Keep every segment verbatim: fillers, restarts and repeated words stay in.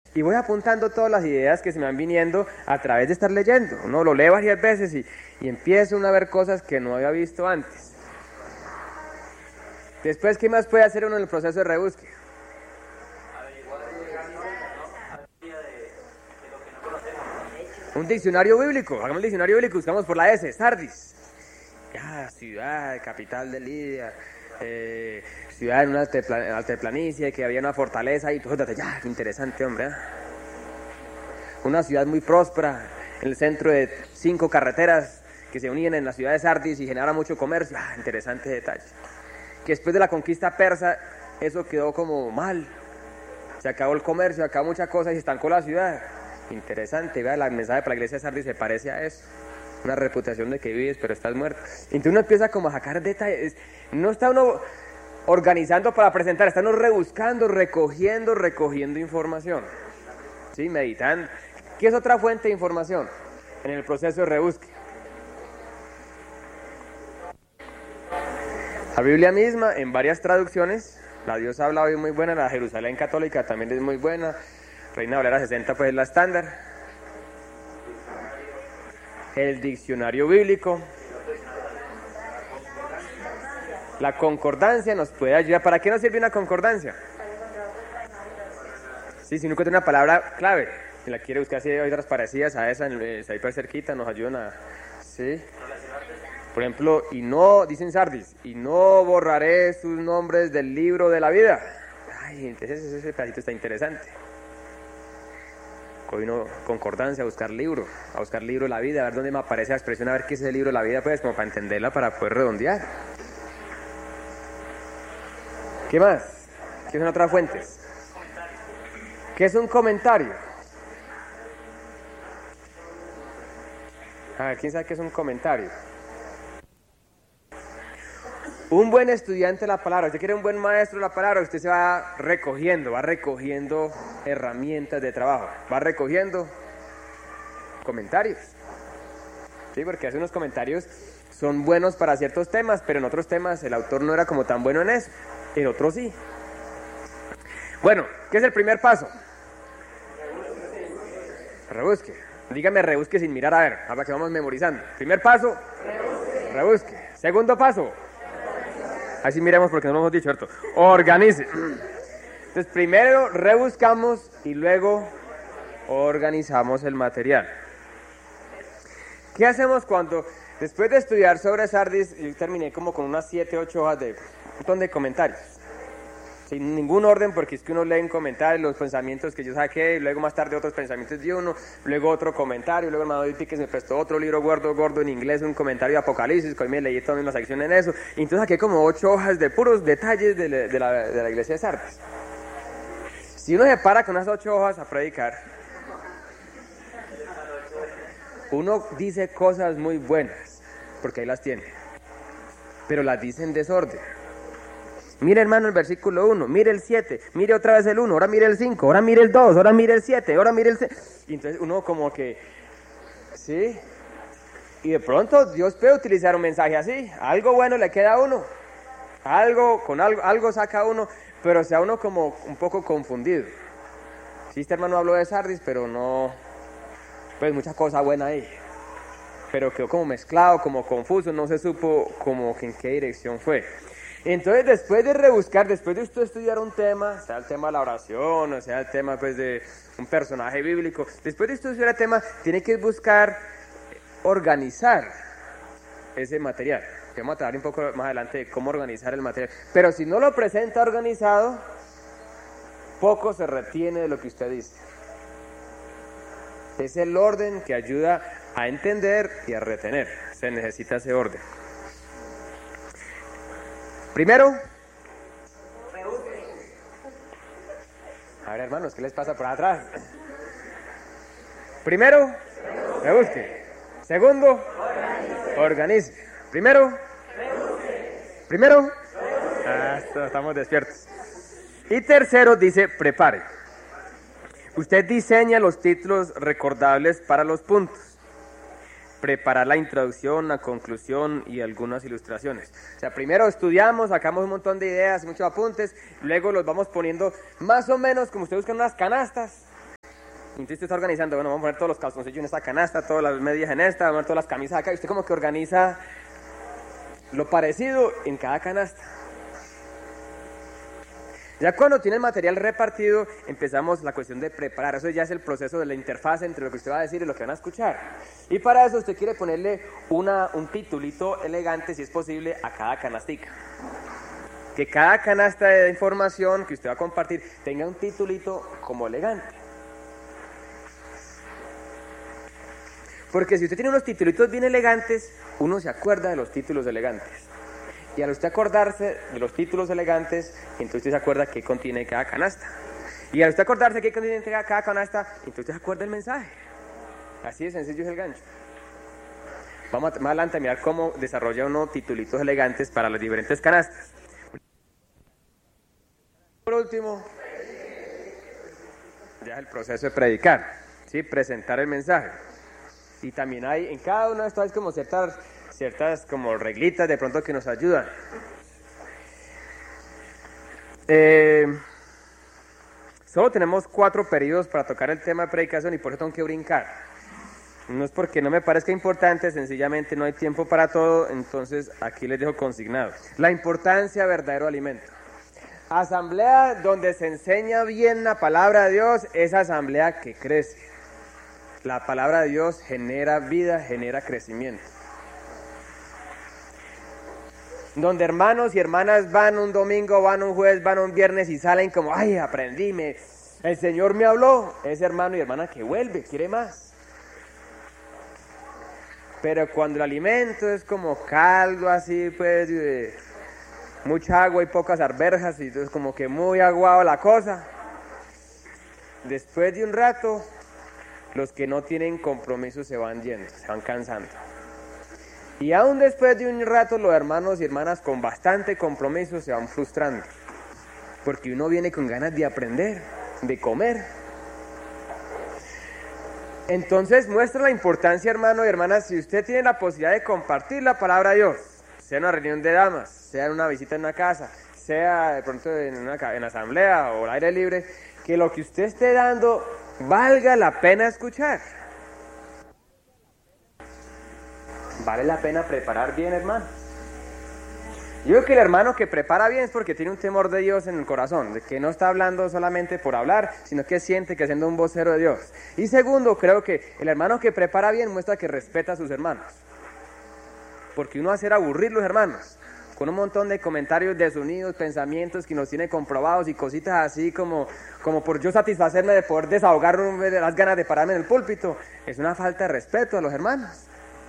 Y voy apuntando todas las ideas que se me van viniendo a través de estar leyendo. Uno lo lee varias veces y, y empieza uno a ver cosas que no había visto antes. Después, ¿qué más puede hacer uno en el proceso de rebusque? Un diccionario bíblico. Hagamos el diccionario bíblico, buscamos por la S, Sardis. Ya, ciudad, capital de Lidia, eh, ciudad en una altepla- altiplanicie, que había una fortaleza y todo, ya, qué interesante, hombre. ¿eh? Una ciudad muy próspera, en el centro de cinco carreteras que se unían en la ciudad de Sardis y generaba mucho comercio. Ah, interesante detalle. Que después de la conquista persa, eso quedó como mal. Se acabó el comercio, acabó muchas cosas y se estancó la ciudad. Interesante, ¿verdad? El mensaje para la iglesia de Sardis se parece a eso. Una reputación de que vives, pero estás muerto. Entonces uno empieza como a sacar detalles. No está uno organizando para presentar, está uno rebuscando, recogiendo, recogiendo información. ¿Sí? Meditando. ¿Qué es otra fuente de información en el proceso de rebusque? La Biblia misma, en varias traducciones, la Dios habla hoy es muy buena, la Jerusalén católica también es muy buena, Reina Valera sesenta pues es la estándar. El diccionario bíblico. La concordancia nos puede ayudar. ¿Para qué nos sirve una concordancia? Sí, si uno encuentra una palabra clave, si la quiere buscar, si hay otras parecidas a esa, está ahí por cerquita, nos ayudan a... ¿sí? Por ejemplo, y no, dicen Sardis, y no borraré sus nombres del libro de la vida. Ay, entonces ese pedacito está interesante. Hoy uno, concordancia, a buscar libro, a buscar libro de la vida, a ver dónde me aparece la expresión, a ver qué es el libro de la vida, pues, como para entenderla, para poder redondear. ¿Qué más? ¿Qué son otras fuentes? ¿Qué es un comentario? A ver, ¿quién sabe qué es un comentario? Un buen estudiante de la palabra, usted quiere un buen maestro de la palabra, usted se va recogiendo, va recogiendo herramientas de trabajo, va recogiendo comentarios. Sí, porque hace unos comentarios son buenos para ciertos temas, pero en otros temas el autor no era como tan bueno en eso, en otros sí. Bueno, ¿qué es el primer paso? Rebusque. Dígame rebusque sin mirar, a ver, ahora que vamos memorizando. Primer paso, rebusque. rebusque. Segundo paso. Así miremos porque no lo hemos dicho, ¿cierto? Organice. Entonces, primero rebuscamos y luego organizamos el material. ¿Qué hacemos cuando, después de estudiar sobre Sardis, yo terminé como con unas siete, ocho hojas de un montón de comentarios? Sin ningún orden, porque es que uno lee en comentarios los pensamientos que yo saqué, y luego más tarde otros pensamientos de uno, luego otro comentario, luego el Manuel Píquez me prestó otro libro gordo, gordo en inglés, un comentario de Apocalipsis, que hoy me leí toda una sección en eso, y entonces saqué como ocho hojas de puros detalles de, la, de, la, de la iglesia de Sardis. Si uno se para con esas ocho hojas a predicar, uno dice cosas muy buenas, porque ahí las tiene, pero las dice en desorden. Mire, hermano, el versículo uno, mire el siete, mire otra vez el uno, ahora mire el cinco, ahora mire el dos, ahora mire el siete, ahora mire el seis. Y entonces uno como que, ¿sí? Y de pronto Dios puede utilizar un mensaje así, algo bueno le queda a uno, algo, con algo, algo saca a uno, pero sea uno como un poco confundido. Sí, este hermano habló de Sardis, pero no, pues mucha cosa buena ahí. Pero quedó como mezclado, como confuso, no se supo como que en qué dirección fue. Entonces, después de rebuscar, después de usted estudiar un tema, sea el tema de la oración, o sea el tema pues de un personaje bíblico, después de usted estudiar el tema, tiene que buscar organizar ese material. Vamos a hablar un poco más adelante de cómo organizar el material. Pero si no lo presenta organizado, poco se retiene de lo que usted dice. Es el orden que ayuda a entender y a retener. Se necesita ese orden. Primero, a ver, hermanos, ¿qué les pasa por atrás? Primero, rebusque. Segundo, organice. Primero, primero, ah, estamos despiertos. Y tercero, dice, prepare. Usted diseña los títulos recordables para los puntos. Preparar la introducción, la conclusión y algunas ilustraciones. O sea, primero estudiamos, sacamos un montón de ideas, muchos apuntes, luego los vamos poniendo más o menos como usted busca en unas canastas, Entonces usted está organizando, bueno, vamos a poner todos los calzoncillos en esta canasta, todas las medias en esta, vamos a poner todas las camisas acá, y usted como que organiza lo parecido en cada canasta. Ya cuando tiene el material repartido, empezamos la cuestión de preparar. Eso ya es el proceso de la interfaz entre lo que usted va a decir y lo que van a escuchar. Y para eso usted quiere ponerle una, un titulito elegante, si es posible, a cada canastica. Que cada canasta de información que usted va a compartir tenga un titulito como elegante. Porque si usted tiene unos titulitos bien elegantes, uno se acuerda de los títulos elegantes. Y al usted acordarse de los títulos elegantes, entonces usted se acuerda qué contiene cada canasta. Y al usted acordarse qué contiene cada canasta, entonces usted se acuerda del mensaje. Así de sencillo es el gancho. Vamos a, más adelante a mirar cómo desarrolla uno titulitos elegantes para las diferentes canastas. Por último, ya es el proceso de predicar, ¿sí? Presentar el mensaje. Y también hay, en cada uno de estos hay como ciertas... ciertas como reglitas de pronto que nos ayudan. Eh, solo tenemos cuatro periodos para tocar el tema de predicación y por eso tengo que brincar. No es porque no me parezca importante, sencillamente no hay tiempo para todo, entonces aquí les dejo consignado. La importancia del verdadero alimento. Asamblea donde se enseña bien la palabra de Dios es asamblea que crece. La palabra de Dios genera vida, genera crecimiento. Donde hermanos y hermanas van un domingo, van un jueves, van un viernes y salen como, ay, aprendí, me, el Señor me habló. Ese hermano y hermana que vuelve, quiere más. Pero cuando el alimento es como caldo así, pues, de mucha agua y pocas arvejas, y entonces como que muy aguado la cosa. Después de un rato, los que no tienen compromiso se van yendo, se van cansando. Y aún después de un rato, los hermanos y hermanas con bastante compromiso se van frustrando. Porque uno viene con ganas de aprender, de comer. Entonces muestra la importancia, hermano y hermanas, si usted tiene la posibilidad de compartir la palabra de Dios, sea en una reunión de damas, sea en una visita en una casa, sea de pronto en una en asamblea o al aire libre, que lo que usted esté dando valga la pena escuchar. Vale la pena preparar bien, hermano. Yo creo que el hermano que prepara bien es porque tiene un temor de Dios en el corazón, de que no está hablando solamente por hablar, sino que siente que siendo un vocero de Dios. Y segundo, creo que el hermano que prepara bien muestra que respeta a sus hermanos. Porque uno va a hacer aburrir los hermanos, con un montón de comentarios desunidos, pensamientos que nos tiene comprobados y cositas así como, como por yo satisfacerme de poder desahogarme de las ganas de pararme en el púlpito. Es una falta de respeto a los hermanos.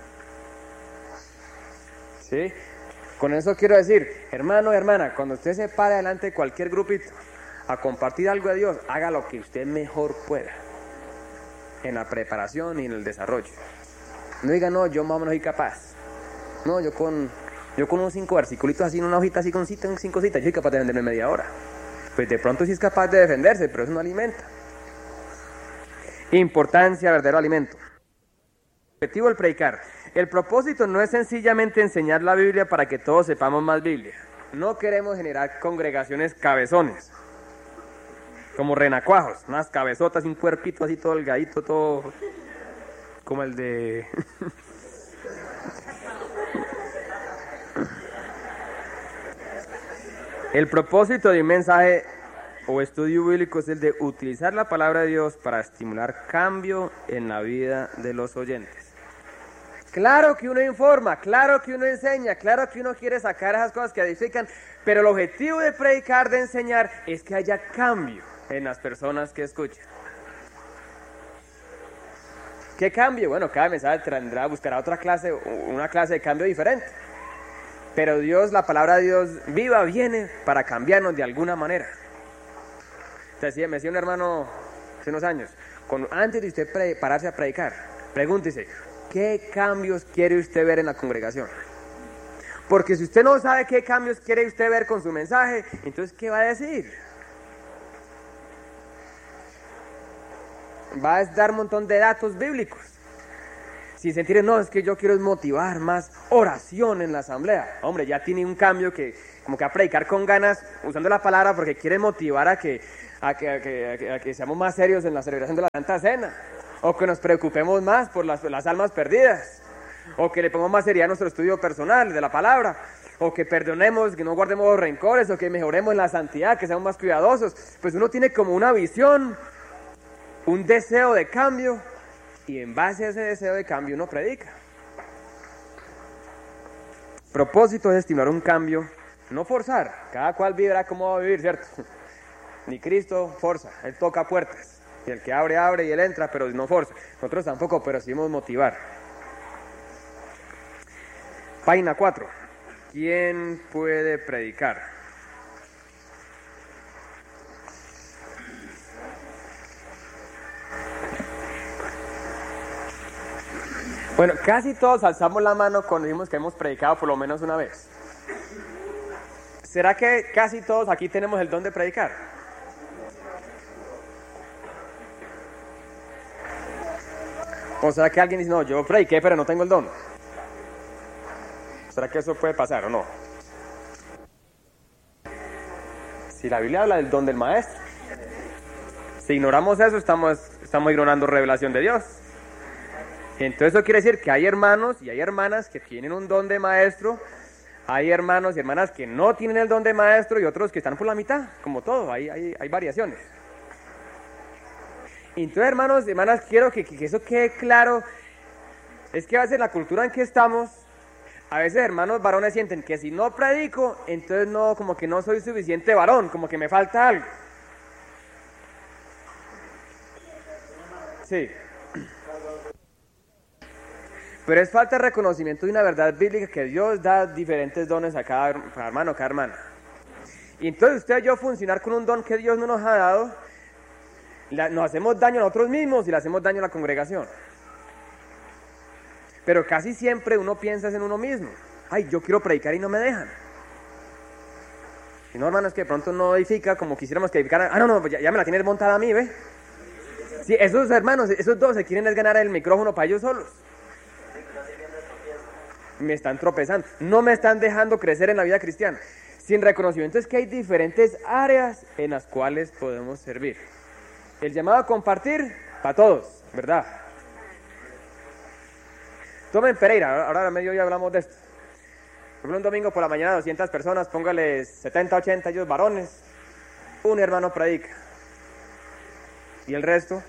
¿Sí? Con eso quiero decir, hermano, hermana, cuando usted se pare delante de cualquier grupito a compartir algo de Dios, haga lo que usted mejor pueda en la preparación y en el desarrollo. No diga, no, yo más o menos soy capaz. No, yo con, yo con unos cinco versículos así, en una hojita así con cita, cinco citas, yo soy capaz de defenderme media hora. Pues de pronto sí es capaz de defenderse, pero eso no alimenta. Importancia, verdadero alimento. Objetivo del predicar. El propósito no es sencillamente enseñar la Biblia para que todos sepamos más Biblia. No queremos generar congregaciones cabezones, como renacuajos, unas cabezotas y un cuerpito así todo delgadito, todo como el de... El propósito de un mensaje o estudio bíblico es el de utilizar la palabra de Dios para estimular cambio en la vida de los oyentes. Claro que uno informa, claro que uno enseña, claro que uno quiere sacar esas cosas que edifican, pero el objetivo de predicar, de enseñar, es que haya cambio en las personas que escuchan. ¿Qué cambio? Bueno, cada mensaje tendrá, buscará otra clase, una clase de cambio diferente. Pero Dios, la palabra de Dios viva, viene para cambiarnos de alguna manera. Te decía, me decía un hermano hace unos años, con, antes de usted prepararse a predicar, pregúntese, ¿qué cambios quiere usted ver en la congregación? Porque si usted no sabe qué cambios quiere usted ver con su mensaje, entonces ¿qué va a decir? Va a dar un montón de datos bíblicos. Si sentir, no, es que yo quiero motivar más oración en la asamblea. Hombre, ya tiene un cambio que como que va a predicar con ganas, usando la palabra porque quiere motivar a que, a que, a que, a que, a que seamos más serios en la celebración de la Santa Cena, o que nos preocupemos más por las, las almas perdidas, o que le pongamos más seriedad a nuestro estudio personal de la palabra, o que perdonemos, que no guardemos rencores, o que mejoremos en la santidad, que seamos más cuidadosos. Pues uno tiene como una visión, un deseo de cambio, y en base a ese deseo de cambio uno predica. Propósito es estimular un cambio, no forzar. Cada cual vivirá cómo va a vivir, ¿cierto? Ni Cristo forza, Él toca puertas. Y el que abre, abre y Él entra, pero no forza. Nosotros tampoco, pero sí motivar. Página cuatro. ¿Quién puede predicar? Bueno, casi todos alzamos la mano cuando dijimos que hemos predicado por lo menos una vez. ¿Será que casi todos aquí tenemos el don de predicar? ¿O será que alguien dice, no, yo prediqué pero no tengo el don? ¿Será que eso puede pasar o no? Si la Biblia habla del don del maestro, si ignoramos eso, estamos, estamos ignorando revelación de Dios. Entonces eso quiere decir que hay hermanos y hay hermanas que tienen un don de maestro, hay hermanos y hermanas que no tienen el don de maestro y otros que están por la mitad, como todo, hay, hay, hay variaciones. Entonces, hermanos y hermanas, quiero que, que eso quede claro, es que a veces la cultura en que estamos, a veces hermanos varones sienten que si no predico, entonces no, como que no soy suficiente varón, como que me falta algo. Sí. Pero es falta de reconocimiento de una verdad bíblica que Dios da diferentes dones a cada, cada hermano, cada hermana. Y entonces usted y yo funcionar con un don que Dios no nos ha dado, la, nos hacemos daño a nosotros mismos y le hacemos daño a la congregación. Pero casi siempre uno piensa en uno mismo. Ay, yo quiero predicar y no me dejan. Y no, hermano, es que de pronto no edifica como quisiéramos que edificaran. Ah, no, no, ya, ya me la tienes montada a mí, ¿ve? Sí, esos hermanos, esos dos se quieren es ganar el micrófono para ellos solos. Me están tropezando, no me están dejando crecer en la vida cristiana. Sin reconocimiento es que hay diferentes áreas en las cuales podemos servir. El llamado a compartir para todos, ¿verdad? Tomen Pereira, ahora a mediodía hablamos de esto. Por ejemplo, un domingo por la mañana, doscientas personas, póngales setenta, ochenta, ellos varones, un hermano predica. ¿Y el resto?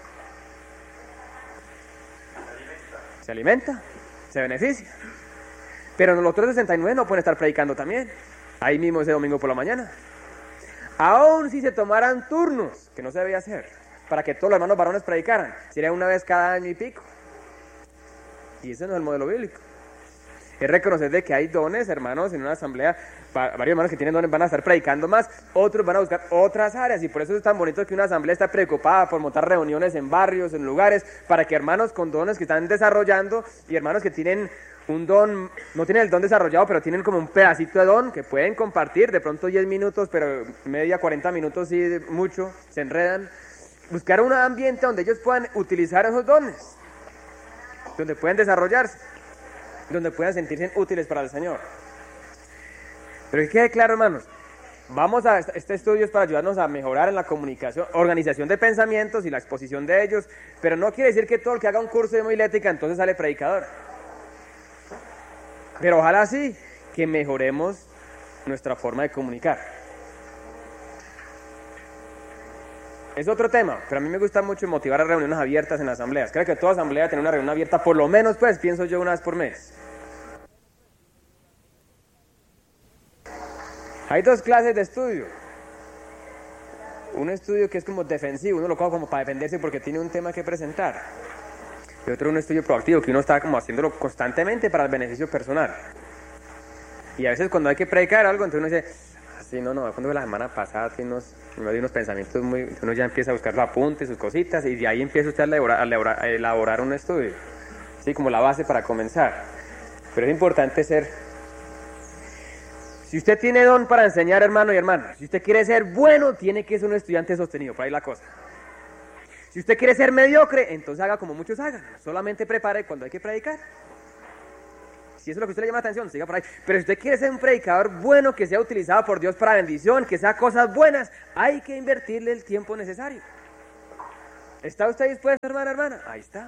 Se alimenta, se beneficia. Pero los otros sesenta y nueve no pueden estar predicando también, ahí mismo ese domingo por la mañana. Aún si se tomaran turnos, que no se debía hacer, para que todos los hermanos varones predicaran, sería una vez cada año y pico. Y ese no es el modelo bíblico. Es reconocer de que hay dones, hermanos, en una asamblea, varios hermanos que tienen dones van a estar predicando más, otros van a buscar otras áreas, y por eso es tan bonito que una asamblea está preocupada por montar reuniones en barrios, en lugares, para que hermanos con dones que están desarrollando, y hermanos que tienen un don, no tienen el don desarrollado, pero tienen como un pedacito de don que pueden compartir, de pronto diez minutos, pero media, cuarenta minutos sí, mucho, se enredan. Buscar un ambiente donde ellos puedan utilizar esos dones, donde puedan desarrollarse, donde puedan sentirse útiles para el Señor. Pero que quede claro, hermanos, vamos a, este estudio es para ayudarnos a mejorar en la comunicación, organización de pensamientos y la exposición de ellos, pero no quiere decir que todo el que haga un curso de homilética entonces sale predicador. Pero ojalá sí que mejoremos nuestra forma de comunicar. Es otro tema, pero a mí me gusta mucho motivar a reuniones abiertas en asambleas. Creo que toda asamblea tiene una reunión abierta, por lo menos, pues, pienso yo, una vez por mes. Hay dos clases de estudio. Un estudio que es como defensivo, uno lo coge como para defenderse porque tiene un tema que presentar. Y otro un estudio proactivo, que uno está como haciéndolo constantemente para el beneficio personal. Y a veces cuando hay que predicar algo, entonces uno dice, así, no, no, cuando fue la semana pasada, tiene unos, uno unos pensamientos muy, uno ya empieza a buscar los apuntes, sus cositas, y de ahí empieza usted a elaborar, a elaborar, a elaborar un estudio, así como la base para comenzar. Pero es importante ser, si usted tiene don para enseñar, hermano y hermana, si usted quiere ser bueno, tiene que ser un estudiante sostenido, por ahí la cosa. Si usted quiere ser mediocre, entonces haga como muchos hagan, solamente prepare cuando hay que predicar. Si eso es lo que a usted le llama la atención, siga por ahí. Pero si usted quiere ser un predicador bueno, que sea utilizado por Dios para bendición, que sea cosas buenas, hay que invertirle el tiempo necesario. ¿Está usted dispuesto, hermana, hermana? Ahí está.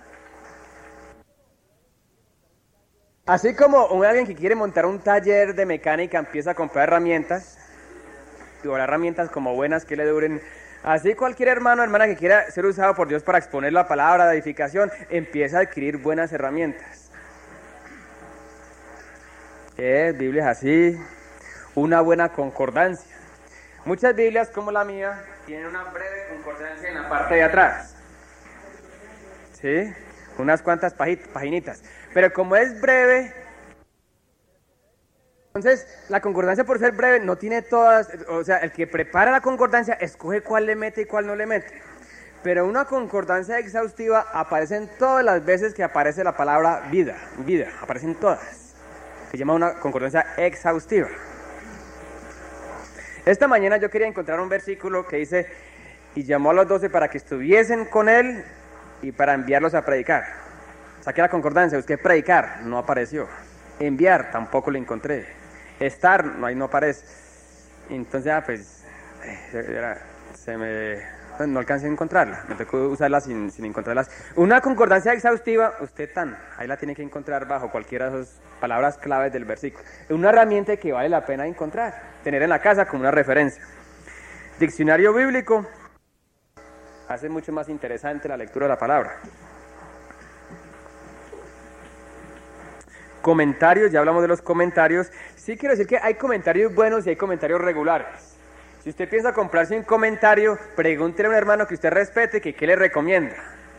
Así como un, alguien que quiere montar un taller de mecánica empieza a comprar herramientas, y comprar herramientas como buenas que le duren. Así cualquier hermano o hermana que quiera ser usado por Dios para exponer la palabra de edificación, empieza a adquirir buenas herramientas. Es Biblias así, una buena concordancia. Muchas Biblias como la mía tienen una breve concordancia en la parte de atrás. ¿Sí? Unas cuantas paginitas. Pero como es breve, entonces la concordancia por ser breve no tiene todas, o sea, el que prepara la concordancia escoge cuál le mete y cuál no le mete. Pero una concordancia exhaustiva aparece en todas las veces que aparece la palabra vida, vida, aparecen todas. Se llama una concordancia exhaustiva. Esta mañana yo quería encontrar un versículo que dice, y llamó a los doce para que estuviesen con él y para enviarlos a predicar. Saqué la concordancia, busqué predicar, no apareció. Enviar, tampoco lo encontré. Estar, no, ahí no aparece. Entonces, ah, pues, era, se me, no alcancé a encontrarla. Me tocó usarla sin, sin encontrarlas. Una concordancia exhaustiva, usted tan, ahí la tiene que encontrar bajo cualquiera de esas palabras claves del versículo. Es una herramienta que vale la pena encontrar, tener en la casa como una referencia. Diccionario bíblico hace mucho más interesante la lectura de la palabra. Comentarios, ya hablamos de los comentarios. Sí quiero decir que hay comentarios buenos y hay comentarios regulares. Si usted piensa comprarse un comentario, pregúntele a un hermano que usted respete que qué le recomienda.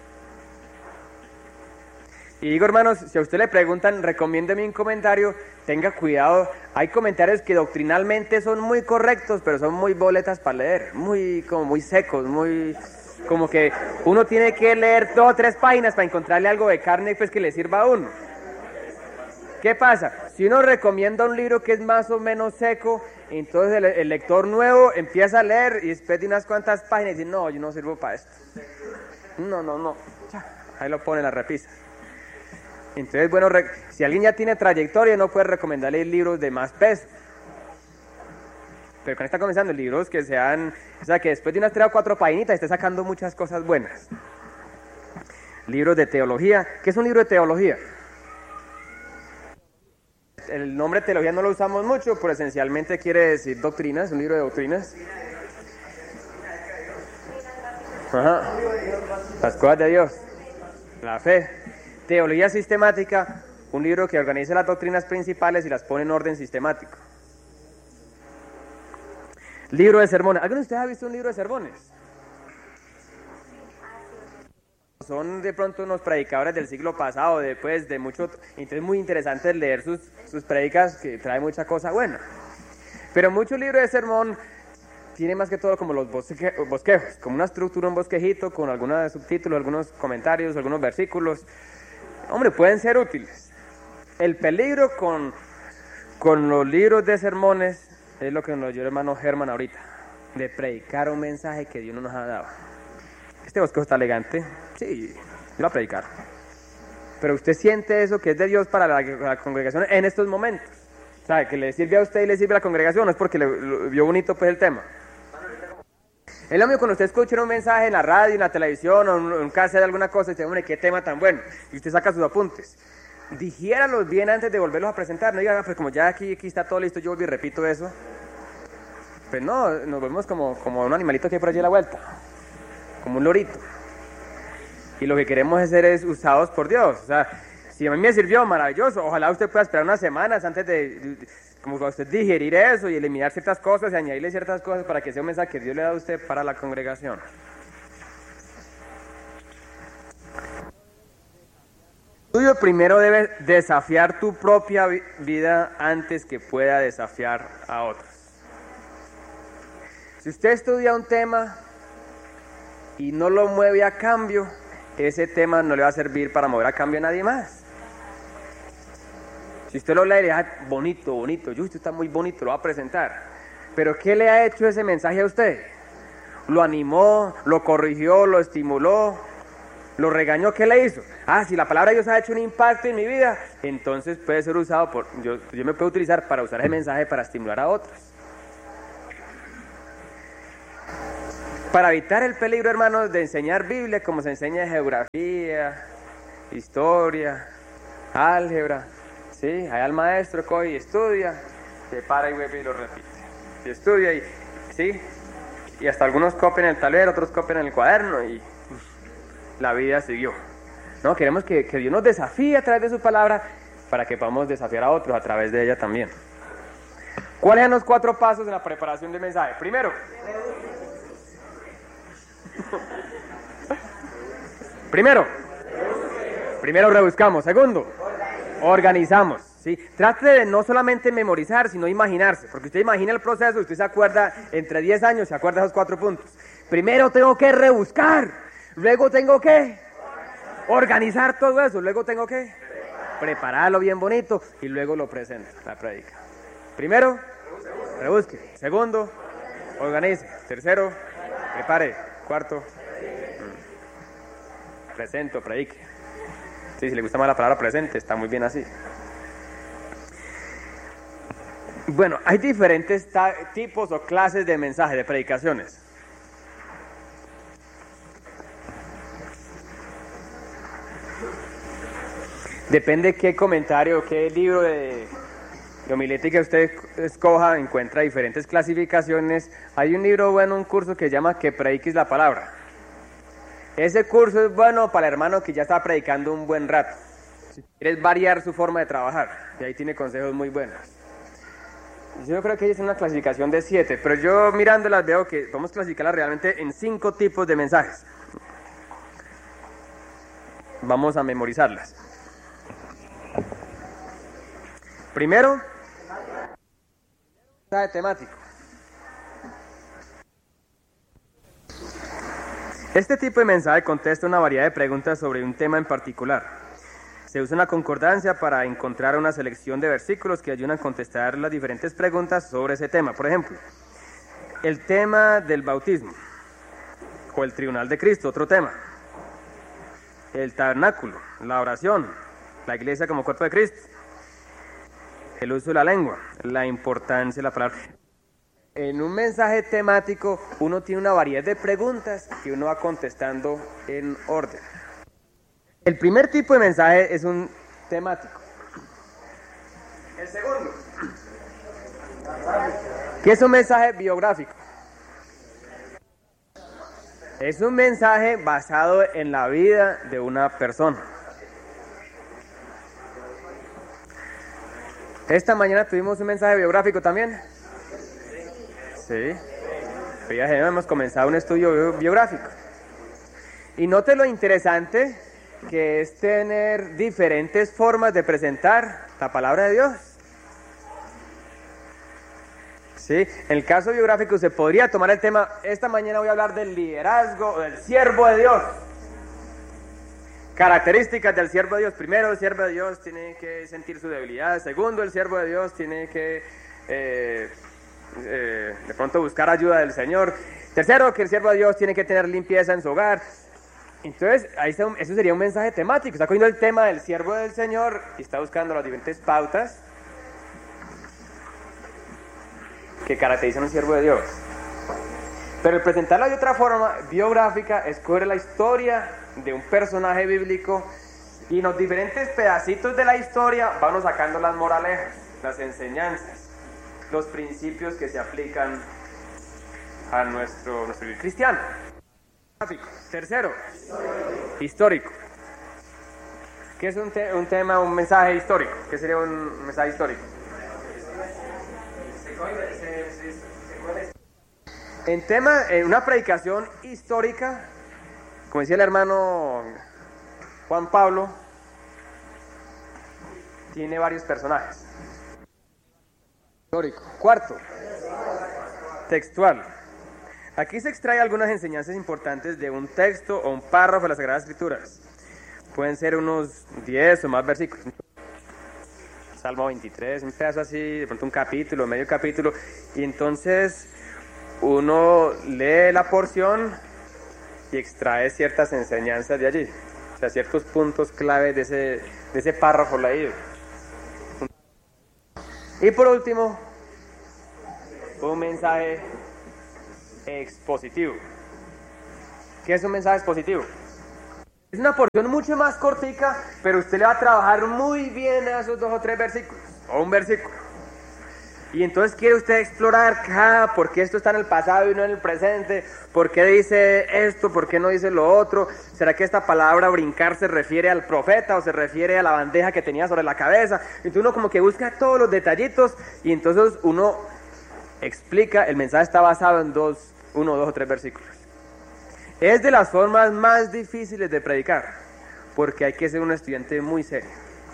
Y digo, hermanos, si a usted le preguntan, recomiéndeme un comentario, tenga cuidado. Hay comentarios que doctrinalmente son muy correctos, pero son muy boletas para leer, muy como muy secos, muy como que uno tiene que leer dos o tres páginas para encontrarle algo de carne pues que le sirva a uno. ¿Qué pasa? Si uno recomienda un libro que es más o menos seco, entonces el, el lector nuevo empieza a leer y después de unas cuantas páginas dice, no, yo no sirvo para esto. No, no, no. Ahí lo pone en la repisa. Entonces, bueno, si alguien ya tiene trayectoria, no puede recomendarle libros de más peso. Pero cuando está comenzando, libros que sean, o sea, que después de unas tres o cuatro páginas esté sacando muchas cosas buenas. Libros de teología. ¿Qué es un libro de teología? El nombre teología no lo usamos mucho, pero esencialmente quiere decir doctrinas, un libro de doctrinas. Ajá. Las cosas de Dios, la fe. Teología sistemática, un libro que organiza las doctrinas principales y las pone en orden sistemático. Libro de sermones. ¿Alguno de ustedes ha visto un libro de sermones? Son de pronto unos predicadores del siglo pasado, después de mucho, entonces es muy interesante leer sus, sus predicas que trae mucha cosa buena. Pero muchos libros de sermón tienen más que todo como los bosque, bosquejos, como una estructura, un bosquejito con algunos subtítulos, algunos comentarios, algunos versículos. Hombre, pueden ser útiles. El peligro con, con los libros de sermones es lo que nos dio el hermano Germán ahorita, de predicar un mensaje que Dios no nos ha dado. Este bosquejo está elegante, sí, yo lo voy a predicar. Pero usted siente eso que es de Dios para la, la congregación en estos momentos. O sea, que le sirve a usted y le sirve a la congregación, no es porque le, lo, vio bonito pues el tema. Es lo mismo cuando usted escucha un mensaje en la radio, en la televisión, o en un cassette de alguna cosa, y dice, hombre, qué tema tan bueno, y usted saca sus apuntes. Digiéralos bien antes de volverlos a presentar, no diga, pues como ya aquí, aquí está todo listo, yo volví y repito eso. Pues no, nos volvemos como, como un animalito que hay por allí a la vuelta, como un lorito. Y lo que queremos hacer es usados por Dios. O sea, si a mí me sirvió, maravilloso, ojalá usted pueda esperar unas semanas antes de, de como para usted digerir eso y eliminar ciertas cosas y añadirle ciertas cosas para que sea un mensaje que Dios le da a usted para la congregación. El estudio primero debe desafiar tu propia vida antes que pueda desafiar a otros. Si usted estudia un tema y no lo mueve a cambio, ese tema no le va a servir para mover a cambio a nadie más. Si usted lo lee y le dice, bonito, bonito, yo, esto está muy bonito, lo va a presentar. Pero ¿qué le ha hecho ese mensaje a usted? ¿Lo animó, lo corrigió, lo estimuló? lo regañó, ¿qué le hizo? Ah, si la palabra de Dios ha hecho un impacto en mi vida, entonces puede ser usado por, yo, yo me puedo utilizar para usar ese mensaje para estimular a otros. Para evitar el peligro, hermanos, de enseñar Biblia como se enseña geografía, historia, álgebra, ¿sí? Allá el maestro coge y estudia, se para y vuelve y lo repite. Y estudia y, ¿sí? Y hasta algunos copian en el tablero, otros copian en el cuaderno y la vida siguió. No, queremos que, que Dios nos desafíe a través de su palabra para que podamos desafiar a otros a través de ella también. ¿Cuáles son los cuatro pasos de la preparación del mensaje? Primero, primero, primero rebuscamos. Segundo, organizamos. ¿Sí? Trate de no solamente memorizar, sino imaginarse, porque usted imagina el proceso, usted se acuerda, entre diez años se acuerda de esos cuatro puntos. Primero tengo que rebuscar, luego tengo que organizar todo eso, luego tengo que prepararlo bien bonito y luego lo presento, la predica. Primero, rebusque. Segundo, organice. Tercero, prepare. Cuarto, presento, predique. Sí, si le gusta más la palabra presente, está muy bien así. Bueno, hay diferentes tipos o clases de mensajes, de predicaciones. Depende qué comentario, qué libro de, de homilética usted escoja, encuentra diferentes clasificaciones. Hay un libro bueno, un curso que se llama Que prediques la palabra. Ese curso es bueno para el hermano que ya está predicando un buen rato. Si quieres variar su forma de trabajar, y ahí tiene consejos muy buenos. Yo creo que es una clasificación de siete, pero yo mirándolas veo que vamos a clasificarlas realmente en cinco tipos de mensajes. Vamos a memorizarlas. Primero, mensaje temático. Este tipo de mensaje contesta una variedad de preguntas sobre un tema en particular. Se usa una concordancia para encontrar una selección de versículos que ayudan a contestar las diferentes preguntas sobre ese tema. Por ejemplo, el tema del bautismo, o el tribunal de Cristo, otro tema. El tabernáculo, la oración, la iglesia como cuerpo de Cristo. El uso de la lengua, la importancia de la palabra. En un mensaje temático, uno tiene una variedad de preguntas que uno va contestando en orden. El primer tipo de mensaje es un temático. El segundo, ¿qué es un mensaje biográfico? Es un mensaje basado en la vida de una persona. Esta mañana tuvimos un mensaje biográfico también. Sí. Hoy ya hemos comenzado un estudio biográfico. Y note lo interesante que es tener diferentes formas de presentar la palabra de Dios. Sí, en el caso biográfico se podría tomar el tema, esta mañana voy a hablar del liderazgo, del siervo de Dios. Características del siervo de Dios. Primero, el siervo de Dios tiene que sentir su debilidad. Segundo, el siervo de Dios tiene que eh, eh, de pronto buscar ayuda del Señor. Tercero, que el siervo de Dios tiene que tener limpieza en su hogar. Entonces, ahí está un, eso sería un mensaje temático. Está cogiendo el tema del siervo del Señor y está buscando las diferentes pautas que caracterizan a un siervo de Dios. Pero el presentarlo de otra forma, biográfica, es coger la historia de un personaje bíblico y en los diferentes pedacitos de la historia vamos sacando las moralejas, las enseñanzas, los principios que se aplican a nuestro, nuestro vivir cristiano. Tercero, histórico. histórico. ¿Qué es un, te un tema, un mensaje histórico? ¿Qué sería un mensaje histórico? En tema, en una predicación histórica, como decía el hermano Juan Pablo, tiene varios personajes. Histórico. Cuarto, textual. Aquí se extrae algunas enseñanzas importantes de un texto o un párrafo de las Sagradas Escrituras. Pueden ser unos diez o más versículos. Salmo veintitrés, un pedazo así, de pronto un capítulo, medio capítulo. Y entonces uno lee la porción y extrae ciertas enseñanzas de allí. sea, ciertos puntos clave de ese, de ese párrafo leído. Y por último, un mensaje expositivo. ¿Qué es un mensaje expositivo? Es una porción mucho más cortica, pero usted le va a trabajar muy bien a esos dos o tres versículos, o un versículo. Y entonces quiere usted explorar, ah, por qué esto está en el pasado y no en el presente, por qué dice esto, por qué no dice lo otro, será que esta palabra brincar se refiere al profeta o se refiere a la bandeja que tenía sobre la cabeza. Entonces uno como que busca todos los detallitos y entonces uno explica, el mensaje está basado en dos, uno, dos o tres versículos. Es de las formas más difíciles de predicar, porque hay que ser un estudiante muy serio.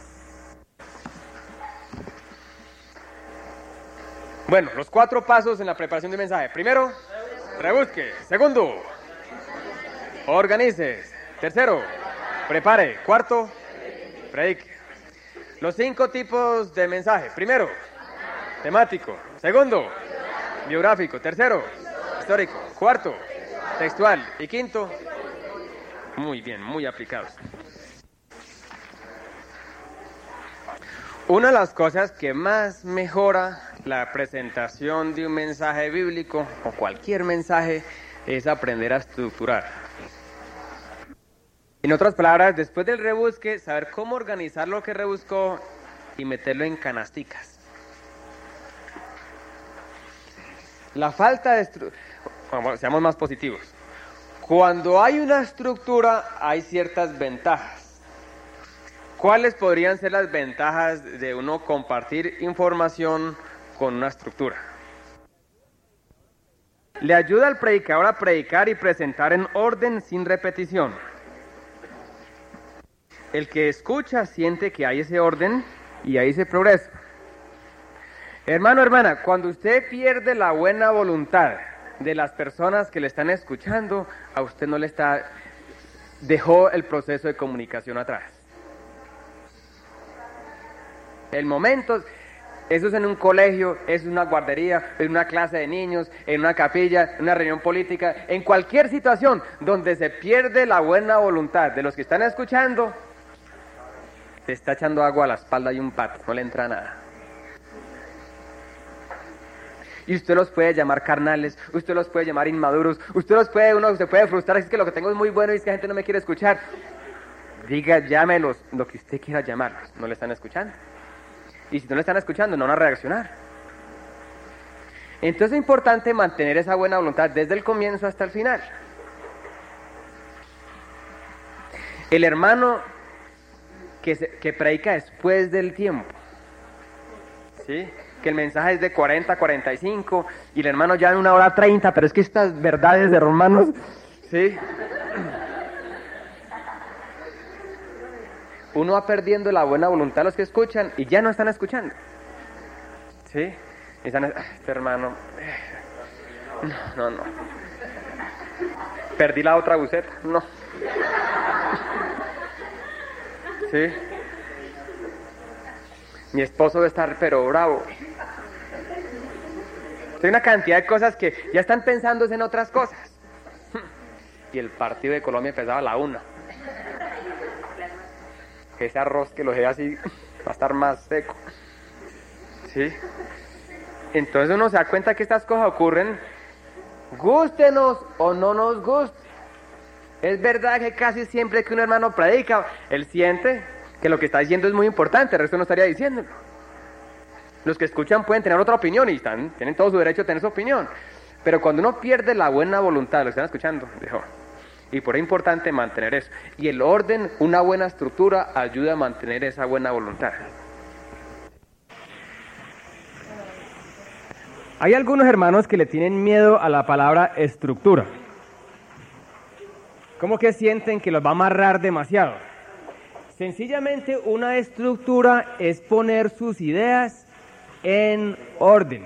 Bueno, los cuatro pasos en la preparación de un mensaje. Primero, rebusque. Segundo, organice. Tercero, prepare. Cuarto, predique. Los cinco tipos de mensaje. Primero, temático. Segundo, biográfico. Tercero, histórico. Cuarto, textual. Y quinto, muy bien, muy aplicados. Una de las cosas que más mejora la presentación de un mensaje bíblico o cualquier mensaje es aprender a estructurar. En otras palabras, después del rebusque, saber cómo organizar lo que rebuscó y meterlo en canasticas. La falta de estructura, bueno, seamos más positivos. Cuando hay una estructura, hay ciertas ventajas. ¿Cuáles podrían ser las ventajas de uno compartir información con una estructura? Le ayuda al predicador a predicar y presentar en orden sin repetición. El que escucha siente que hay ese orden y hay ese progreso. Hermano, hermana, cuando usted pierde la buena voluntad de las personas que le están escuchando, a usted no le está, dejó el proceso de comunicación atrás. El momento, eso es en un colegio, es en una guardería, en una clase de niños, en una capilla, en una reunión política, en cualquier situación donde se pierde la buena voluntad de los que están escuchando, se está echando agua a la espalda y un pato, no le entra nada. Y usted los puede llamar carnales, usted los puede llamar inmaduros, usted los puede, uno se puede frustrar, es que lo que tengo es muy bueno y es que la gente no me quiere escuchar. Diga, llámelos, lo que usted quiera llamarlos, no le están escuchando. Y si no le están escuchando, no van a reaccionar. Entonces es importante mantener esa buena voluntad desde el comienzo hasta el final. El hermano que, se, que predica después del tiempo, ¿sí? Que el mensaje es de cuarenta a cuarenta y cinco y el hermano ya en una hora treinta, pero es que estas verdades de Romanos, ¿sí? Uno va perdiendo la buena voluntad de los que escuchan y ya no están escuchando. ¿Sí? Y están, este hermano, no, no, no. Perdí la otra buceta, no. ¿Sí? Mi esposo debe estar pero bravo. Hay una cantidad de cosas que ya están pensando en otras cosas. Y el partido de Colombia empezaba a la una. Ese arroz que lo dejé así va a estar más seco. ¿Sí? Entonces uno se da cuenta que estas cosas ocurren, gústenos o no nos guste. Es verdad que casi siempre que un hermano predica, él siente que lo que está diciendo es muy importante, el resto no estaría diciéndolo. Los que escuchan pueden tener otra opinión y están, tienen todo su derecho a tener su opinión. Pero cuando uno pierde la buena voluntad de los que están escuchando, dijo, y por eso es importante mantener eso. Y el orden, una buena estructura, ayuda a mantener esa buena voluntad. Hay algunos hermanos que le tienen miedo a la palabra estructura. Como que sienten que los va a amarrar demasiado. Sencillamente una estructura es poner sus ideas en orden.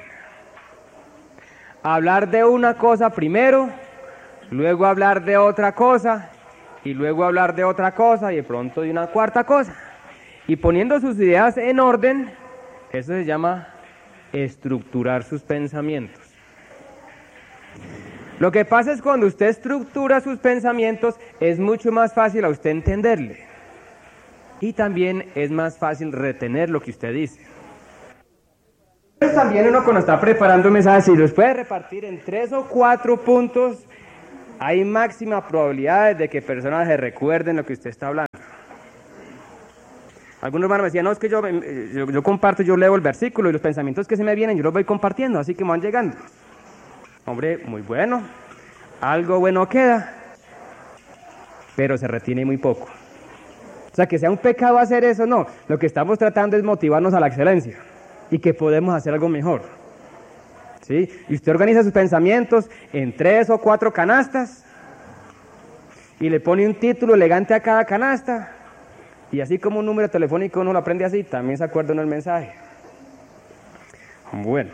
Hablar de una cosa primero, luego hablar de otra cosa, y luego hablar de otra cosa, y de pronto de una cuarta cosa. Y poniendo sus ideas en orden, eso se llama estructurar sus pensamientos. Lo que pasa es cuando usted estructura sus pensamientos, es mucho más fácil a usted entenderle. Y también es más fácil retener lo que usted dice. También uno cuando está preparando mensajes, si los puede repartir en tres o cuatro puntos, hay máxima probabilidad de que personas se recuerden lo que usted está hablando. Algunos hermanos me decían, no, es que yo, yo, yo comparto, yo leo el versículo y los pensamientos que se me vienen, yo los voy compartiendo, así que me van llegando. Hombre, muy bueno, algo bueno queda, pero se retiene muy poco. O sea, que sea un pecado hacer eso, no. Lo que estamos tratando es motivarnos a la excelencia y que podemos hacer algo mejor. ¿Sí? Y usted organiza sus pensamientos en tres o cuatro canastas y le pone un título elegante a cada canasta. Y así como un número telefónico uno lo aprende así, también se acuerda uno el mensaje. Bueno.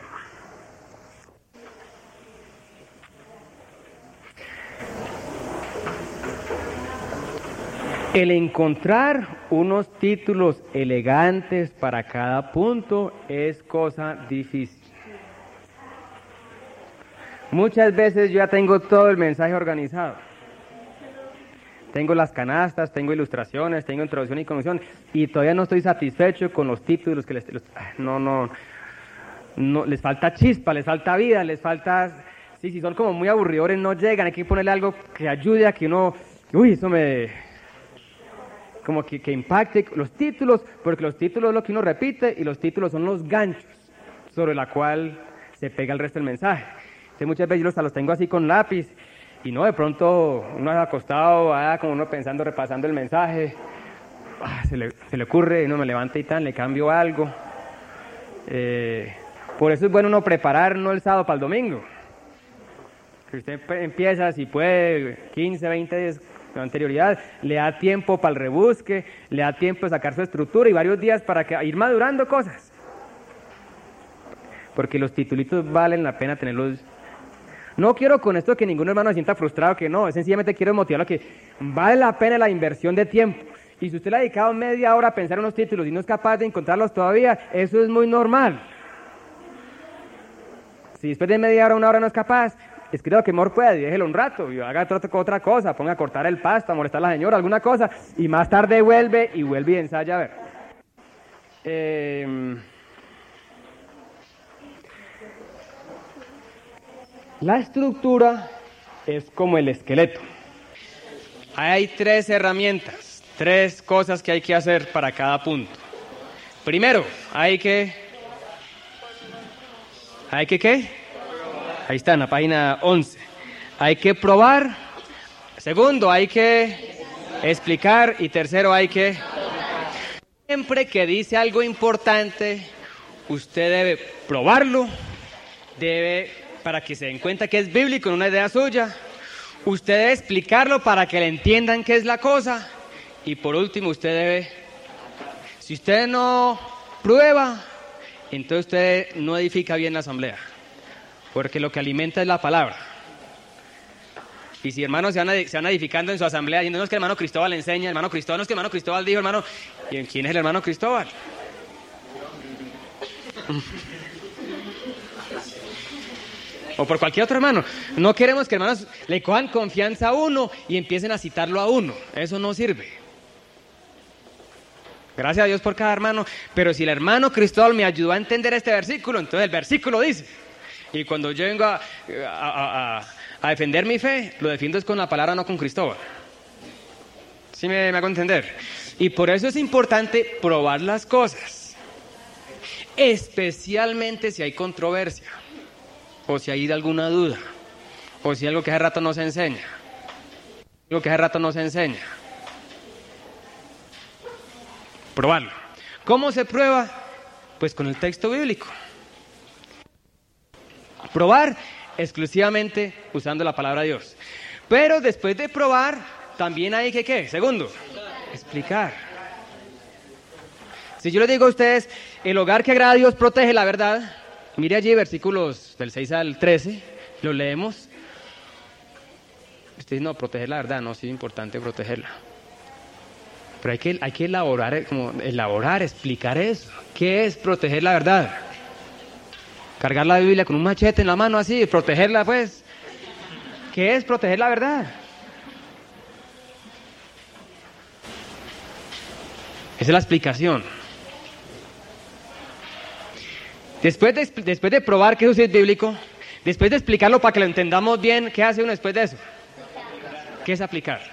El encontrar unos títulos elegantes para cada punto es cosa difícil. Muchas veces yo ya tengo todo el mensaje organizado. Tengo las canastas, tengo ilustraciones, tengo introducción y conclusión, y todavía no estoy satisfecho con los títulos que les... Los, no, no, no, les falta chispa, les falta vida, les falta... Sí, si son como muy aburridores, no llegan, hay que ponerle algo que ayude a que uno... Uy, eso me... como que, que impacte los títulos, porque los títulos es lo que uno repite, y los títulos son los ganchos sobre la cual se pega el resto del mensaje. Entonces muchas veces yo los, los tengo así con lápiz, y no, de pronto uno acostado, ah, como uno pensando, repasando el mensaje, ah, se, le, se le ocurre, uno me levanta y tan, le cambio algo. Eh, por eso es bueno uno preparar no el sábado para el domingo. Que usted empieza, si puede, quince, veinte días con anterioridad, le da tiempo para el rebusque, le da tiempo de sacar su estructura y varios días para que, ir madurando cosas. Porque los titulitos valen la pena tenerlos. No quiero con esto que ningún hermano se sienta frustrado, que no, sencillamente quiero motivarlo a que vale la pena la inversión de tiempo. Y si usted le ha dedicado media hora a pensar en unos títulos y no es capaz de encontrarlos todavía, eso es muy normal. Si después de media hora, una hora no es capaz, escriba que mejor pueda y déjelo un rato, y haga otra, otra cosa, ponga a cortar el pasto, a molestar a la señora, alguna cosa, y más tarde vuelve y vuelve y ensaya a ver. Eh, la estructura es como el esqueleto. Hay tres herramientas, tres cosas que hay que hacer para cada punto. Primero, hay que... ¿Hay que qué? Ahí está, en la página once. Hay que probar. Segundo, hay que explicar. Y tercero, hay que... Siempre que dice algo importante, usted debe probarlo, debe, para que se den cuenta que es bíblico, en una idea suya. Usted debe explicarlo para que le entiendan qué es la cosa. Y por último, usted debe... Si usted no prueba, entonces usted no edifica bien la asamblea. Porque lo que alimenta es la palabra. Y si hermanos se van, se van edificando en su asamblea diciendo, no es que el hermano Cristóbal enseña, hermano Cristóbal, no es que el hermano Cristóbal dijo, hermano, ¿y quién es el hermano Cristóbal? O por cualquier otro hermano. No queremos que hermanos le cojan confianza a uno y empiecen a citarlo a uno. Eso no sirve. Gracias a Dios por cada hermano. Pero si el hermano Cristóbal me ayudó a entender este versículo, entonces el versículo dice... Y cuando yo vengo a, a, a, a defender mi fe, lo defiendo es con la palabra, no con Cristóbal. ¿Sí me, me hago entender? Y por eso es importante probar las cosas. Especialmente si hay controversia. O si hay alguna duda. O si algo que hace rato no se enseña. Algo que hace rato no se enseña. Probarlo. ¿Cómo se prueba? Pues con el texto bíblico. Probar exclusivamente usando la palabra de Dios. Pero después de probar, también hay que, ¿qué? Segundo, explicar. Si yo les digo a ustedes, el hogar que agrada a Dios protege la verdad, mire allí versículos del seis al trece, lo leemos. Ustedes no, proteger la verdad, no, sí es importante protegerla. Pero hay que, hay que elaborar, como elaborar, explicar eso. ¿Qué es proteger la verdad? Cargar la Biblia con un machete en la mano así, protegerla pues. ¿Qué es proteger la verdad? Esa es la explicación. Después de, después de probar que eso sí es bíblico, después de explicarlo para que lo entendamos bien, ¿qué hace uno después de eso? ¿Qué es aplicar?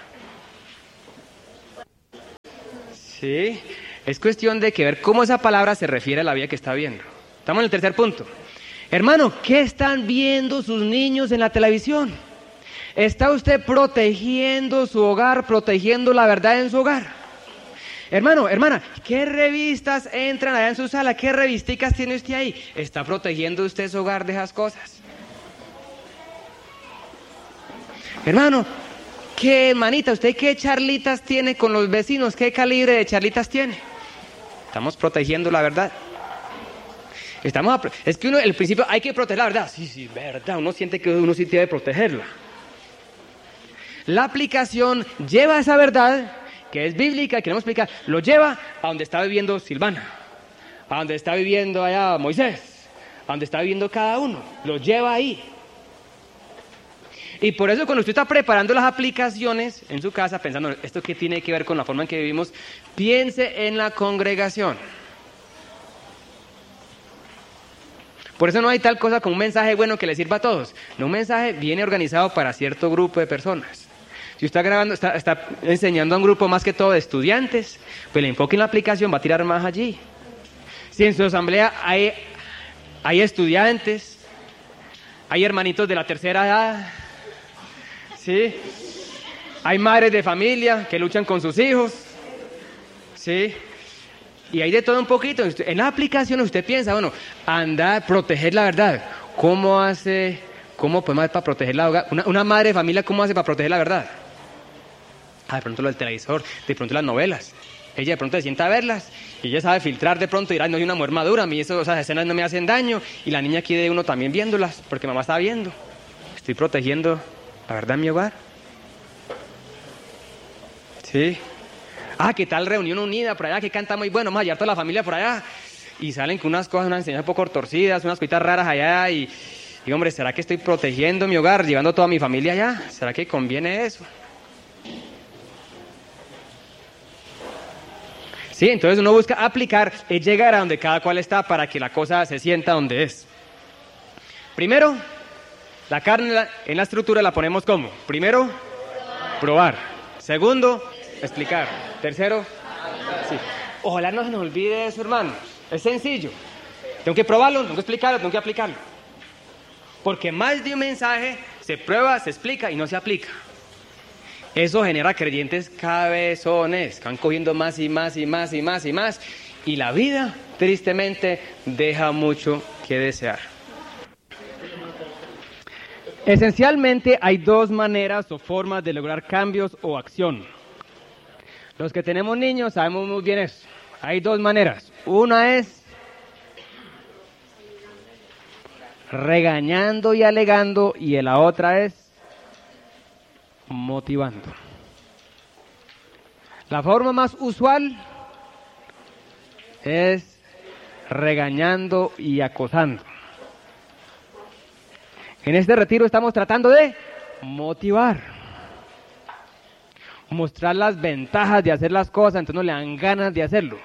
Sí, es cuestión de que ver cómo esa palabra se refiere a la vida que está viendo. Estamos en el tercer punto. Hermano, ¿qué están viendo sus niños en la televisión? ¿Está usted protegiendo su hogar, protegiendo la verdad en su hogar? Hermano, hermana, ¿qué revistas entran allá en su sala? ¿Qué revisticas tiene usted ahí? ¿Está protegiendo usted su hogar de esas cosas? Hermano, ¿qué hermanita, usted qué charlitas tiene con los vecinos? ¿Qué calibre de charlitas tiene? ¿Estamos protegiendo la verdad? Estamos a, es que uno, el principio, hay que proteger la verdad. Sí, sí, verdad, uno siente que uno sí debe protegerla. La aplicación lleva esa verdad, que es bíblica, queremos explicar, lo lleva a donde está viviendo Silvana, a donde está viviendo allá Moisés, a donde está viviendo cada uno, lo lleva ahí. Y por eso cuando usted está preparando las aplicaciones en su casa, pensando, ¿esto qué tiene que ver con la forma en que vivimos? Piense en la congregación. Por eso no hay tal cosa como un mensaje bueno que le sirva a todos. No, un mensaje viene organizado para cierto grupo de personas. Si usted está grabando, está, está enseñando a un grupo más que todo de estudiantes, pues el enfoque en la aplicación va a tirar más allí. Si en su asamblea hay, hay estudiantes, hay hermanitos de la tercera edad, ¿sí? Hay madres de familia que luchan con sus hijos, ¿sí? Y hay de todo un poquito. En la aplicación usted piensa, bueno, anda a proteger la verdad. ¿Cómo hace, cómo podemos hacer para proteger la verdad? Una, una madre de familia, ¿cómo hace para proteger la verdad? Ah, de pronto lo del televisor, de pronto las novelas. Ella de pronto se sienta a verlas y ella sabe filtrar de pronto y dirá, no, hay una mujer madura, a mí eso, esas escenas no me hacen daño. Y la niña quiere uno también viéndolas, porque mamá está viendo. Estoy protegiendo la verdad en mi hogar. Sí. Ah, ¿qué tal reunión unida por allá? Que canta muy bueno, vamos a hallar toda la familia por allá. Y salen con unas cosas, unas enseñanzas un poco torcidas, unas cositas raras allá. Y, y hombre, ¿será que estoy protegiendo mi hogar, llevando toda mi familia allá? ¿Será que conviene eso? Sí, entonces uno busca aplicar y llegar a donde cada cual está para que la cosa se sienta donde es. Primero, la carne en la estructura la ponemos ¿cómo? Primero, probar. Segundo, explicar. Tercero, sí. Ojalá no se nos olvide eso, hermano. Es sencillo. Tengo que probarlo, tengo que explicarlo, tengo que aplicarlo. Porque más de un mensaje se prueba, se explica y no se aplica. Eso genera creyentes cabezones, que van cogiendo más y más y más y más y más. Y la vida, tristemente, deja mucho que desear. Esencialmente hay dos maneras o formas de lograr cambios o acción. Los que tenemos niños sabemos muy bien eso. Hay dos maneras. Una es regañando y alegando y la otra es motivando. La forma más usual es regañando y acosando. En este retiro estamos tratando de motivar, mostrar las ventajas de hacer las cosas, entonces no le dan ganas de hacerlo.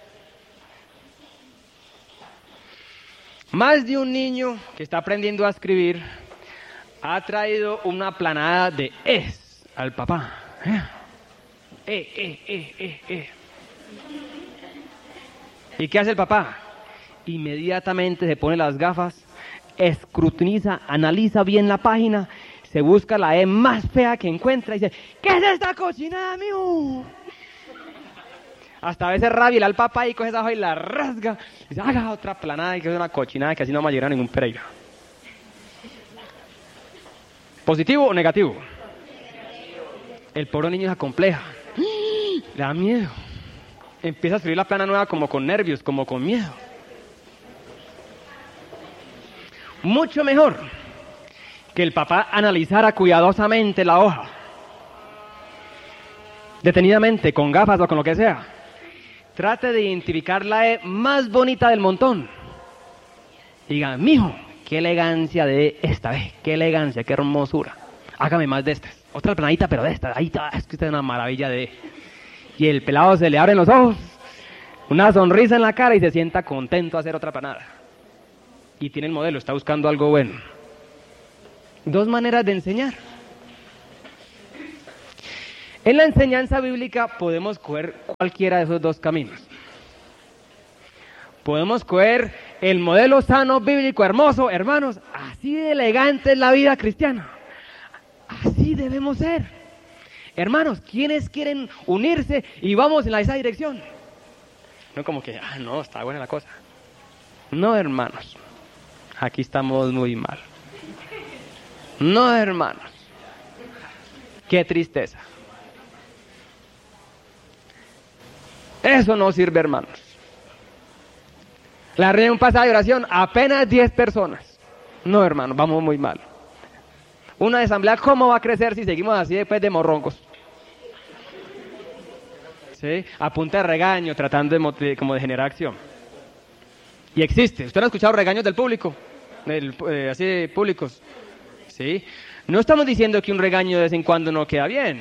Más de un niño que está aprendiendo a escribir ha traído una planada de es al papá. Eh, eh, eh, eh, eh. ¿Y qué hace el papá? Inmediatamente se pone las gafas, escrutiniza, analiza bien la página, se busca la E más fea que encuentra y dice, ¿qué es esta cochinada, mijo? Hasta a veces rabia al papá y coge esa hoja y la rasga. Y dice, haga otra planada y que es una cochinada que así no vamos a llegar a ningún Pereira. ¿Positivo o negativo? El pobre niño se acompleja. Le da miedo. Empieza a escribir la plana nueva como con nervios, como con miedo. Mucho mejor que el papá analizara cuidadosamente la hoja. Detenidamente, con gafas o con lo que sea. Trate de identificar la E más bonita del montón. Diga, mijo, qué elegancia de esta vez, qué elegancia, qué hermosura. hágame más de estas. Otra planadita, pero de estas. Ahí está, es que esta es una maravilla de... Y el pelado se le abren los ojos, una sonrisa en la cara y se sienta contento a hacer otra panada. Y tiene el modelo, está buscando algo bueno. Dos maneras de enseñar. En la enseñanza bíblica podemos coger cualquiera de esos dos caminos. Podemos coger el modelo sano, bíblico, hermoso, hermanos, así de elegante es la vida cristiana. Así debemos ser. Hermanos, ¿quiénes quieren unirse y vamos en esa dirección? No como que, ah, no, está buena la cosa. No, hermanos, aquí estamos muy mal. No, hermanos, qué tristeza. Eso no sirve, hermanos. La reunión pasada de oración, apenas diez personas. No, hermanos, vamos muy mal. Una asamblea, ¿cómo va a crecer si seguimos así después de morroncos? ¿Sí? A punta de regaño, tratando de, de, como de generar acción. Y existe. ¿Usted no ha escuchado regaños del público? Del, eh, así públicos. ¿Sí? No estamos diciendo que un regaño de vez en cuando no queda bien.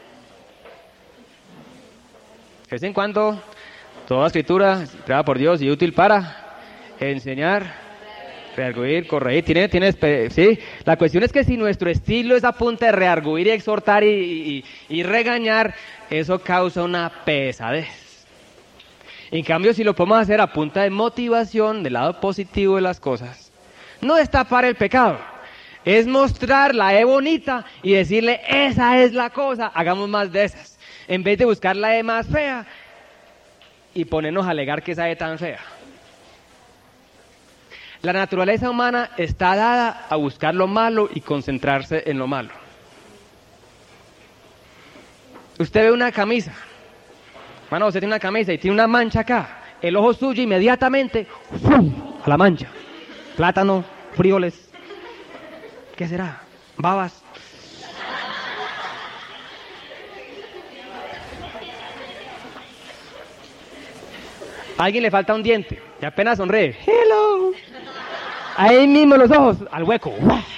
De vez en cuando, toda escritura, creada por Dios y útil para enseñar, rearguir, corregir, tiene, tiene, sí. La cuestión es que si nuestro estilo es a punta de rearguir y exhortar y, y, y regañar, eso causa una pesadez. En cambio, si lo podemos hacer a punta de motivación, del lado positivo de las cosas, no es tapar el pecado, es mostrar la E bonita y decirle, esa es la cosa, hagamos más de esas. En vez de buscar la E más fea y ponernos a alegar que esa E tan fea. La naturaleza humana está dada a buscar lo malo y concentrarse en lo malo. Usted ve una camisa, hermano, usted tiene una camisa y tiene una mancha acá, el ojo suyo inmediatamente, ¡fum!, a la mancha. Plátano, frijoles, ¿qué será? Babas. A alguien le falta un diente y apenas sonríe. Hello. Ahí mismo los ojos, al hueco.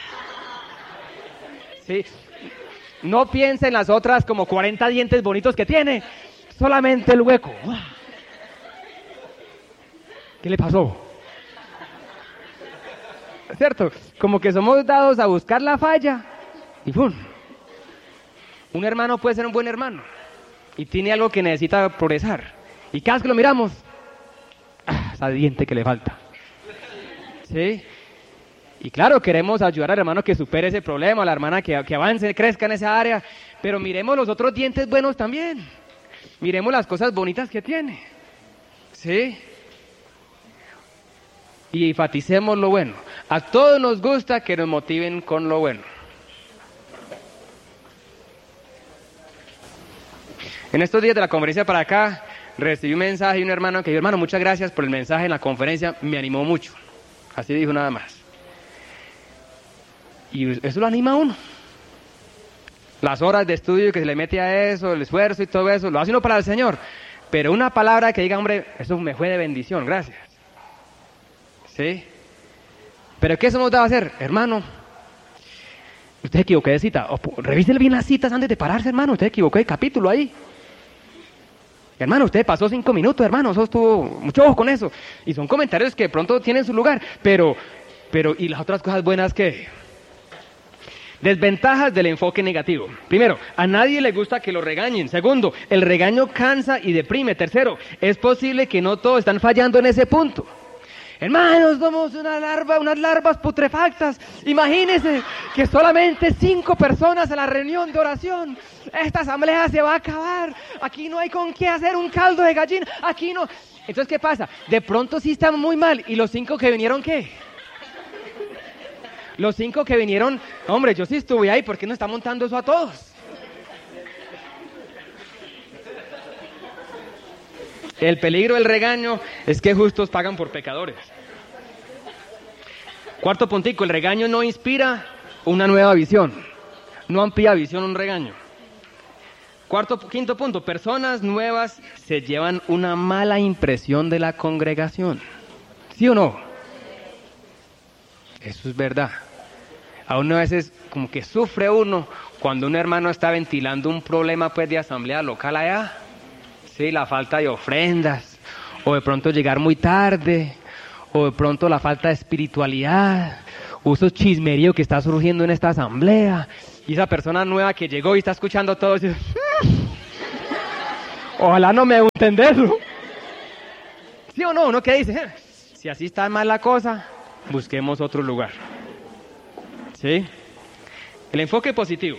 ¿Sí? No piense en las otras como cuarenta dientes bonitos que tiene, solamente el hueco. ¿Qué le pasó? ¿Cierto? Como que somos dados a buscar la falla y ¡pum! Un hermano puede ser un buen hermano y tiene algo que necesita progresar. Y cada vez que lo miramos, ¡ah, esa diente que le falta! ¿Sí? Y claro, queremos ayudar al hermano que supere ese problema, a la hermana que, que avance, crezca en esa área, pero miremos los otros dientes buenos también. Miremos las cosas bonitas que tiene. ¿Sí? Y enfaticemos lo bueno. A todos nos gusta que nos motiven con lo bueno. En estos días de la conferencia para acá, recibí un mensaje de un hermano que dijo, hermano, muchas gracias por el mensaje en la conferencia, me animó mucho. Así dijo nada más. Y eso lo anima a uno. Las horas de estudio que se le mete a eso, el esfuerzo y todo eso, lo hace uno para el Señor. Pero una palabra que diga, hombre, eso me fue de bendición, gracias. ¿Sí? ¿Pero qué somos dados a hacer? Hermano, usted se equivocó de cita. O, revise bien las citas antes de pararse, hermano. Usted se equivocó de capítulo ahí. Hermano, usted pasó cinco minutos, hermano. Eso estuvo, mucho ojo con eso. Y son comentarios que de pronto tienen su lugar. Pero, pero, ¿y las otras cosas buenas qué? Desventajas del enfoque negativo. Primero, a nadie le gusta que lo regañen. Segundo, el regaño cansa y deprime. Tercero, es posible que no todos están fallando en ese punto. Hermanos, somos una larva, unas larvas putrefactas. Imagínense que solamente cinco personas a la reunión de oración. Esta asamblea se va a acabar. Aquí no hay con qué hacer un caldo de gallina. Aquí no. Entonces, ¿qué pasa? De pronto sí estamos muy mal. ¿Y los cinco que vinieron qué? Los cinco que vinieron, hombre, yo sí estuve ahí, ¿por qué no está montando eso a todos? El peligro del regaño es que justos pagan por pecadores. Cuarto puntico, el regaño no inspira una nueva visión, no amplía visión un regaño. Cuarto, quinto punto, personas nuevas se llevan una mala impresión de la congregación. ¿Sí o no? Eso es verdad. A uno a veces como que sufre uno cuando un hermano está ventilando un problema pues de asamblea local allá. Sí, la falta de ofrendas, o de pronto llegar muy tarde, o de pronto la falta de espiritualidad, o esos chismeríos que está surgiendo en esta asamblea, y esa persona nueva que llegó y está escuchando todo, y dice, ojalá no me dé un entenderlo. ¿Sí o no? ¿Uno qué dice? Si así está mal la cosa, busquemos otro lugar. ¿Sí? El enfoque positivo.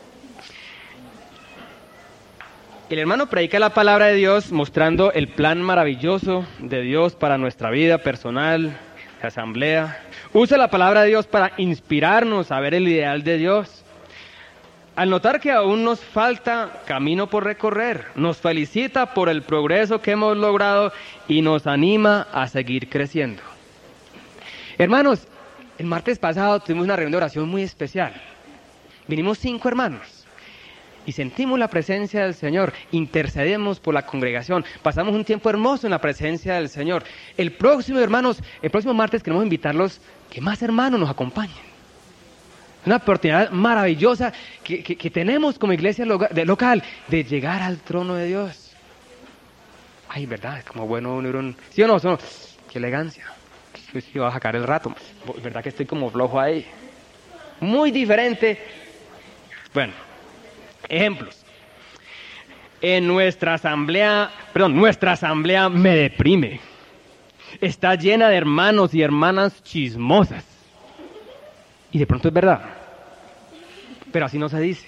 El hermano predica la palabra de Dios mostrando el plan maravilloso de Dios para nuestra vida personal, la asamblea. Usa la palabra de Dios para inspirarnos a ver el ideal de Dios. Al notar que aún nos falta camino por recorrer, nos felicita por el progreso que hemos logrado y nos anima a seguir creciendo. Hermanos, el martes pasado tuvimos una reunión de oración muy especial. Vinimos cinco hermanos y sentimos la presencia del Señor, intercedemos por la congregación, pasamos un tiempo hermoso en la presencia del Señor. El próximo, hermanos, el próximo martes queremos invitarlos que más hermanos nos acompañen. Una oportunidad maravillosa que, que, que tenemos como iglesia loca, de, local de llegar al trono de Dios. Ay, verdad, es como bueno unir un... ¿Sí o no? ¿Sí o no? Qué elegancia. Sí, sí, va a sacar el rato. Verdad que estoy como flojo ahí. Muy diferente. Bueno, ejemplos. En nuestra asamblea, perdón, nuestra asamblea me deprime. Está llena de hermanos y hermanas chismosas. Y de pronto es verdad, pero así no se dice.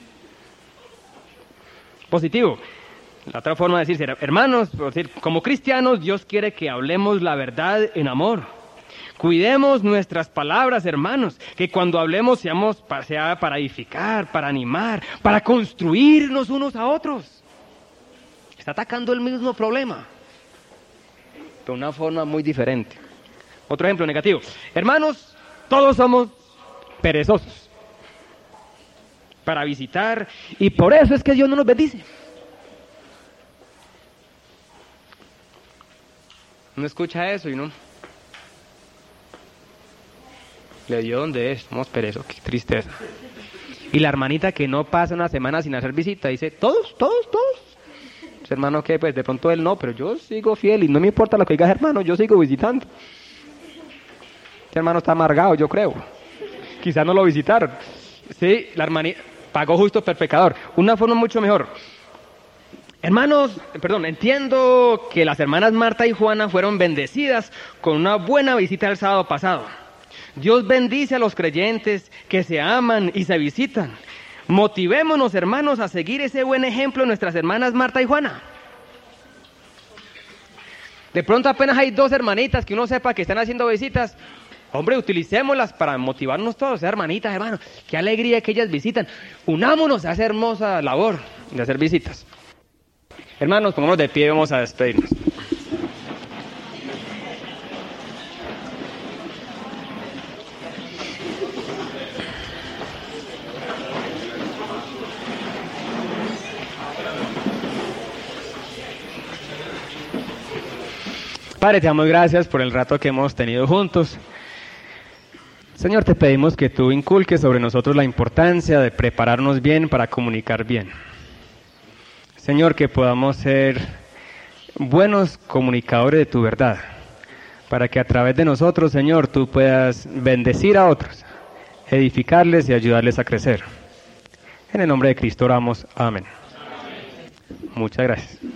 Positivo. La otra forma de decirse, hermanos, como cristianos, Dios quiere que hablemos la verdad en amor. Cuidemos nuestras palabras, hermanos, que cuando hablemos seamos, sea para edificar, para animar, para construirnos unos a otros. Está atacando el mismo problema, de una forma muy diferente. Otro ejemplo negativo. Hermanos, todos somos perezosos para visitar y por eso es que Dios no nos bendice. No escucha eso y no le dio donde es, somos perezosos, qué tristeza. Y la hermanita que no pasa una semana sin hacer visita dice, todos, todos, todos. Ese hermano que pues de pronto él no, pero yo sigo fiel y no me importa lo que digas, hermano, yo sigo visitando. Este hermano está amargado, yo creo. Quizás no lo visitaron. Sí, la hermanita pagó justo por pecador. Una forma mucho mejor. Hermanos, perdón, entiendo que las hermanas Marta y Juana fueron bendecidas con una buena visita el sábado pasado. Dios bendice a los creyentes que se aman y se visitan. Motivémonos, hermanos, a seguir ese buen ejemplo de nuestras hermanas Marta y Juana. De pronto apenas hay dos hermanitas que uno sepa que están haciendo visitas. Hombre, utilicémoslas para motivarnos todos, hermanitas, hermanos. Qué alegría que ellas visitan. Unámonos a esa hermosa labor de hacer visitas. Hermanos, pongámonos de pie y vamos a despedirnos. Padre, te damos gracias por el rato que hemos tenido juntos. Señor, te pedimos que tú inculques sobre nosotros la importancia de prepararnos bien para comunicar bien. Señor, que podamos ser buenos comunicadores de tu verdad, para que a través de nosotros, Señor, tú puedas bendecir a otros, edificarles y ayudarles a crecer. En el nombre de Cristo oramos. Amén. Muchas gracias.